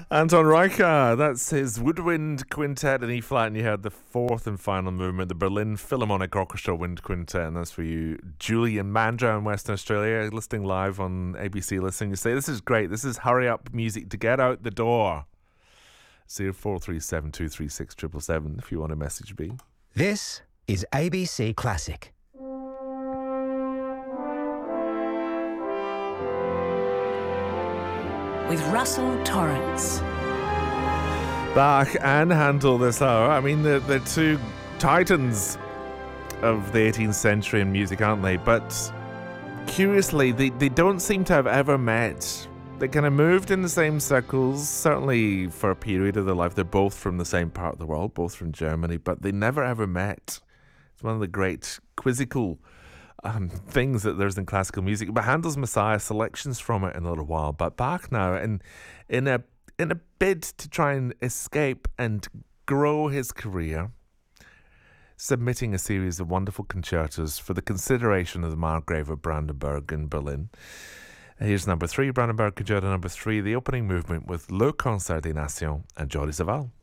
Anton Reicha, that's his woodwind quintet in E flat, and you heard the fourth and final movement, the Berlin Philharmonic Orchestra Wind Quintet, and that's for you, Julie and Mandra in Western Australia, listening live on ABC Listening. You say, this is great, this is hurry up music to get out the door. 0437 236 777 if you want to message me. This is ABC Classic. With Russell Torrance. Bach and Handel this hour. I mean, they're two titans of the 18th century in music, aren't they? But curiously, they don't seem to have ever met. They kind of moved in the same circles, certainly for a period of their life. They're both from the same part of the world, both from Germany, but they never ever met. It's one of the great quizzical things that there's in classical music. But Handel's Messiah, selections from it in a little while. But Bach now, in a bid to try and escape and grow his career, submitting a series of wonderful concertos for the consideration of the Margrave of Brandenburg in Berlin. Here's number 3, Brandenburg Concerto number 3, the opening movement with Le Concert des Nations and Jordi Savall.